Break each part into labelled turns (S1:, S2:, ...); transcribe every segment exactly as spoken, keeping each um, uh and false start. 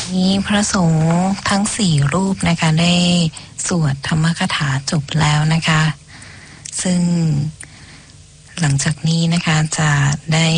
S1: นี้พระสงฆ์ทั้งสี่รูปนะคะได้สวดธรรมคถาจบแล้วนะคะซึ่งหลังจากนี้นะคะจะได้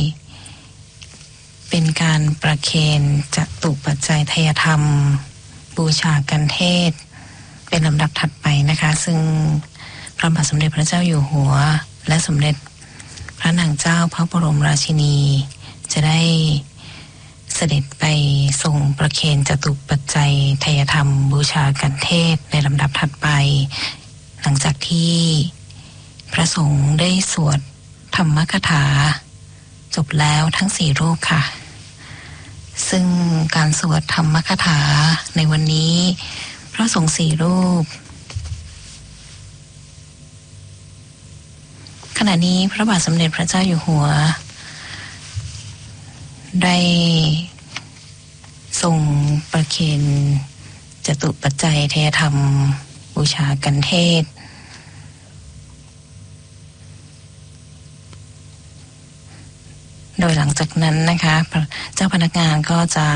S1: เป็นการประเคนจตุปัจจัยทายธรรมบูชากันเทศเป็นลำดับถัดไปนะคะซึ่งพระบาทสมเด็จพระเจ้าอยู่หัวและสมเด็จพระนางเจ้าพระบรมราชินีจะได้เสด็จไปทรงประเคนจตุปัจจัยทายธรรมบูชากันเทศในลำดับถัดไปหลังจากที่พระสงฆ์ได้สวดธรรมคถาจบแล้วทั้งสี่รูปค่ะซึ่งการสวดธรรมคถาในวันนี้พระสงฆ์สี่รูปขณะนี้พระบาทสมเด็จพระเจ้าอยู่หัวได้ทรงประเคนจตุปัจจัยทายธรรมบูชากันเทศโดยหลังจากนั้นนะคะเจ้าพนักงานก็จะ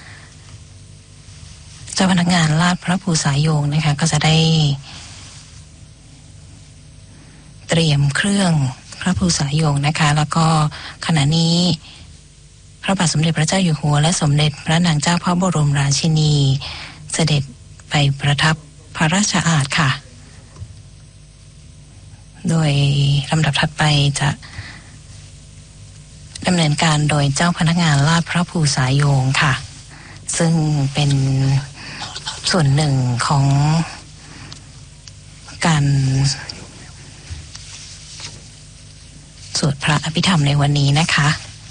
S1: เจ้าพนักงานลาดพระภูษาโยงนะคะก็จะได้เตรียมเครื่องพระภูษาโยงนะคะแล้วก็ขณะนี้พระบาทสมเด็จพระเจ้าอยู่หัวและสมเด็จพระนางเจ้าพระบรมราชินีเสด็จไปประทับพระราชอาสน์ค่ะโดยลำดับถัดไปจะดำเนินการโดยเจ้าพนักงานลาดพระภูษาโยงค่ะซึ่งเป็นส่วนหนึ่งของการสวดพระอภิธรรมในวันนี้นะคะ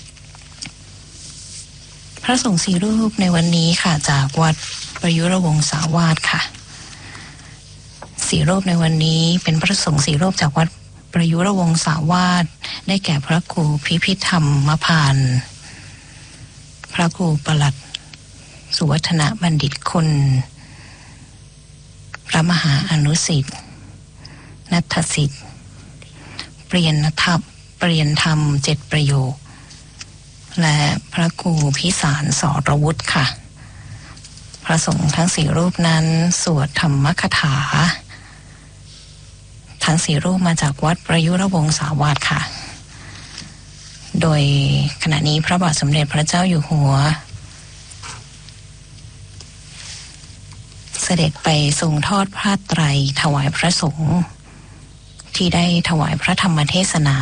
S1: พระสงฆ์สี่รูปในวันนี้ค่ะจากวัดประยุรวงศาวาสค่ะสี่รูปในวันนี้เป็นพระสงฆ์สี่รูปจากวัดประยุรวงศาวาสได้แก่พระครูพิพิธธรรมพานพระครูปลัดสุวัฒนบัณฑิตคุณพระมหาอนุสิทธิ์นัทสิทธิ์เปลี่ยนธรรมเปลี่ยนธรรมเจ็ดประโยคและพระครูพิสารสรวุฒิค่ะพระสงฆ์ทั้งสี่รูปนั้นสวดธรรมคถาทั้งสี่รูปมาจากวัดประยุรวงศาวาสค่ะโดยขณะนี้พระบาทสมเด็จพระเจ้าอยู่หัวเสด็จไปทรงทอดผ้าไตรถวายพระสงฆ์ที่ได้ถวายพระธรรมเทศนา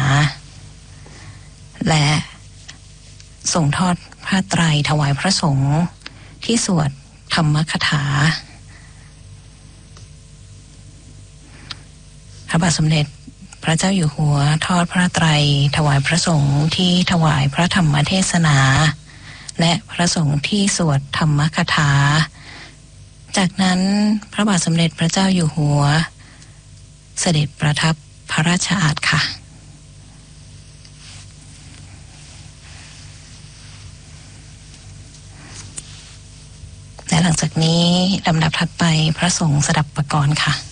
S1: และส่งทอดผ้าไตรถวายพระสงฆ์ที่สวดธรรมคถาพระบาทสมเด็จพระเจ้าอยู่หัวทอดพระไตรถวายพระสงฆ์ที่ถวายพระธรรมเทศนาและพระสงฆ์ที่สวดธรรมคถาจากนั้นพระบาทสมเด็จพระเจ้าอยู่หัวเสด็จประทับพระราชอาสน์ค่ะและหลังจากนี้ลำดับถัดไปพระสงฆ์สดับปกรณ์ค่ะ